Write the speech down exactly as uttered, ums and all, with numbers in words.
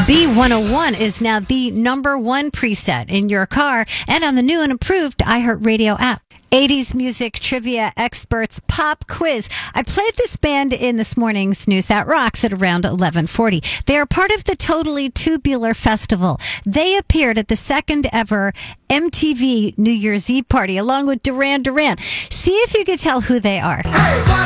B one oh one is now the number one preset in your car and on the new and improved iHeartRadio app. eighties music trivia experts pop quiz. I played this band in this morning's News That Rocks at around eleven forty. They are part of the Totally Tubular Festival. They appeared at the second ever M T V New Year's Eve party along with Duran Duran. See if you could tell who they are. Hey,